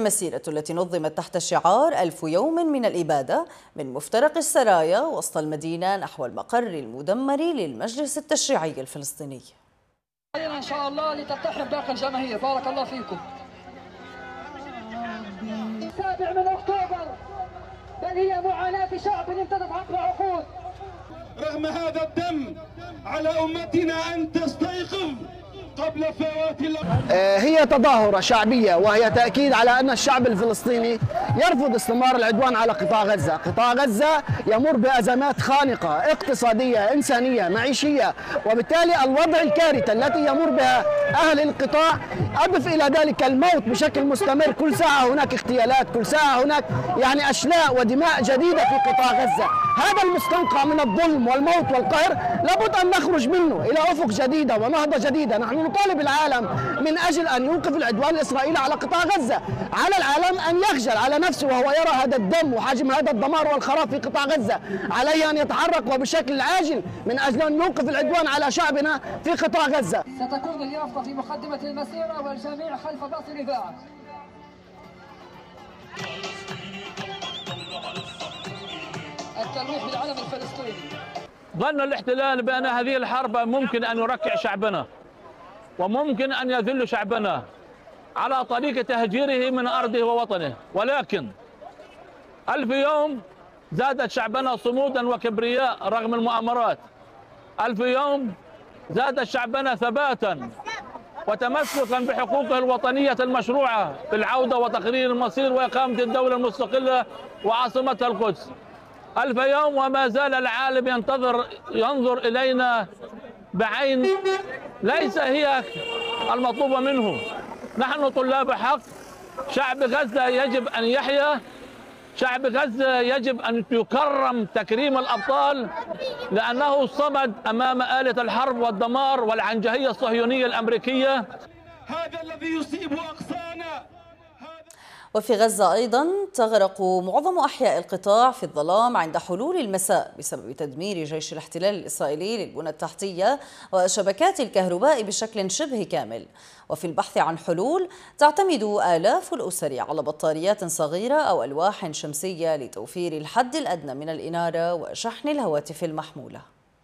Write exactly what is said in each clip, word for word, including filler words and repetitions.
المسيرة التي نظمت تحت شعار ألف يوم من الإبادة من مفترق السرايا وسط المدينة نحو المقر المدمر للمجلس التشريعي الفلسطيني. إن شاء الله لتتحد باقي الجماهير. بارك الله فيكم. السابع من أكتوبر، بل هي معاناة شعب امتدت عبر عقود. رغم هذا الدم على أمتنا أن تستيقظ قبل فوات الأوان. هي تظاهرة شعبية وهي تأكيد على أن الشعب الفلسطيني يرفض استمرار العدوان على قطاع غزة. قطاع غزة يمر بأزمات خانقة اقتصادية، إنسانية، معيشية، وبالتالي الوضع الكارثة التي يمر بها أهل القطاع أضف إلى ذلك الموت بشكل مستمر. كل ساعة هناك اغتيالات، كل ساعة هناك يعني أشلاء ودماء جديدة في قطاع غزة. هذا المستنقع من الظلم والموت والقهر لابد أن نخرج منه إلى أفق جديدة ونهضة جديدة. نحن نطالب العالم من أجل أن يوقف العدوان الإسرائيلي على قطاع غزة. على العالم أن يخجل على نفسه وهو يرى هذا الدم وحجم هذا الدمار والخراب في قطاع غزة. عليه أن يتحرك وبشكل عاجل من أجل أن يوقف العدوان على شعبنا في قطاع غزة. ستكون اليافطة في مقدمة المسيرة والجميع خلف رأس الإذاعة. التلويح بالعلم الفلسطيني. ظن الاحتلال بأن هذه الحرب ممكن أن يركع شعبنا وممكن أن يذل شعبنا على طريق تهجيره من أرضه ووطنه، ولكن ألف يوم زادت شعبنا صمودا وكبرياء رغم المؤامرات. ألف يوم زاد شعبنا ثباتا وتمسكا بحقوقه الوطنية المشروعة في العودة وتقرير المصير وإقامة الدولة المستقلة وعاصمتها القدس. ألف يوم وما زال العالم ينتظر ينظر إلينا بعين ليس هي المطلوبة منه. نحن طلاب حق. شعب غزة يجب أن يحيا. شعب غزة يجب أن يكرم تكريم الأبطال لأنه صمد أمام آلة الحرب والدمار والعنجهية الصهيونية الأمريكية. هذا الذي يصيب أقصانا. وفي غزة أيضا تغرق معظم أحياء القطاع في الظلام عند حلول المساء بسبب تدمير جيش الاحتلال الإسرائيلي للبنى التحتية وشبكات الكهرباء بشكل شبه كامل. وفي البحث عن حلول تعتمد آلاف الأسر على بطاريات صغيرة أو ألواح شمسية لتوفير الحد الأدنى من الإنارة وشحن الهواتف المحمولة.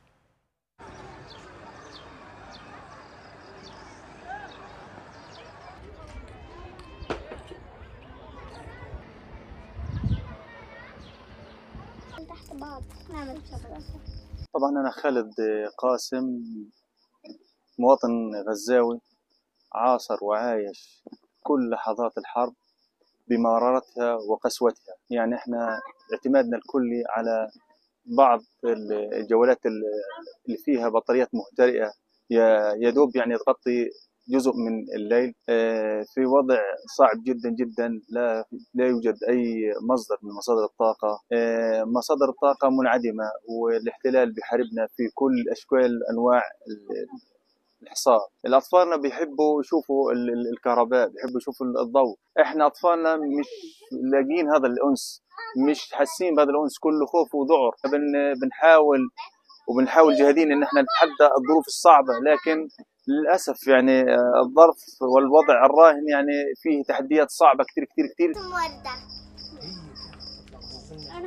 طبعا أنا خالد قاسم، مواطن غزاوي عاصر وعايش كل لحظات الحرب بمرارتها وقسوتها. يعني احنا اعتمادنا الكلي على بعض الجولات اللي فيها بطاريات مهترئة يدوب يعني تغطي جزء من الليل، في وضع صعب جدا جدا. لا لا يوجد اي مصدر من مصادر الطاقه، مصادر الطاقه منعدمه، والاحتلال بيحاربنا في كل اشكال انواع الحصار. الاطفالنا بيحبوا يشوفوا الكهرباء، بيحبوا يشوفوا الضوء. احنا اطفالنا مش لاقيين هذا الانس، مش حاسين بهذا الانس، كله خوف وذعر. بنحاول وبنحاول جاهدين ان احنا نتحدى الظروف الصعبه، لكن للأسف يعني الظرف والوضع الراهن يعني فيه تحديات صعبة كتير كتير كتير.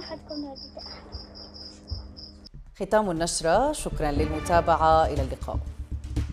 ختام النشرة، شكرا للمتابعة، إلى اللقاء.